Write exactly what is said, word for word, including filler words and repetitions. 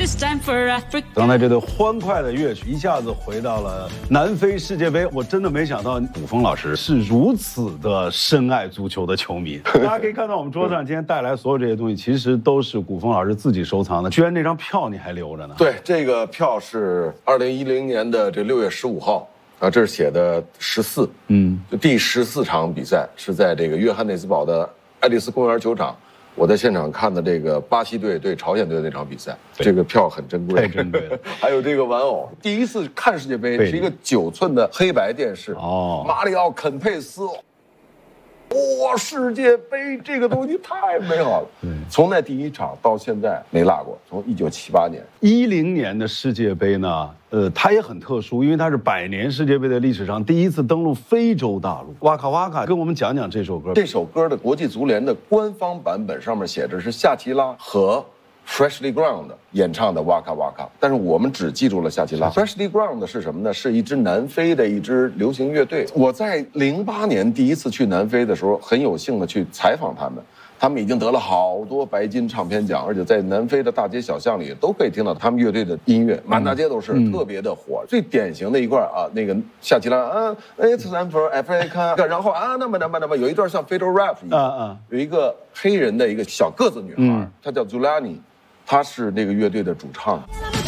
刚才这段欢快的乐曲一下子回到了南非世界杯，我真的没想到古风老师是如此的深爱足球的球迷。大家可以看到我们桌上今天带来所有这些东西，其实都是古风老师自己收藏的。居然那张票你还留着呢？ 对，这个票是二零一零年的这六月十五号啊，这是写的十四，嗯，第十四场比赛是在这个约翰内斯堡的爱丽丝公园球场。我在现场看的这个巴西队对朝鲜队那场比赛，这个票很珍贵， 太珍贵了。 还有这个玩偶，第一次看世界杯是一个九寸的黑白电视，哦，马里奥肯佩斯，哇，世界杯这个东西太美好了。从那第一场到现在没落过，从一九七八年、 一零年的世界杯呢，呃，它也很特殊，因为它是百年世界杯的历史上第一次登陆非洲大陆。哇卡哇卡，跟我们讲讲这首歌。 这首歌的国际足联的官方版本上面写着是夏奇拉和 Freshly Ground 演唱的哇卡哇卡，但是我们只记住了夏奇拉。Freshly Ground 是什么呢？是一支南非的一支流行乐队。我在零八年第一次去南非的时候，很有幸的去采访他们。他们已经得了好多白金唱片奖，而且在南非的大街小巷里都可以听到他们乐队的音乐，满大街都是，嗯、特别的火。最典型的一段啊，那个夏奇拉啊 ，It's time for Africa， 然后啊，那么那么那么有一段像非洲 rap 一样，啊啊，有一个黑人的一个小个子女孩，嗯、她叫 Zulani， 她是那个乐队的主唱。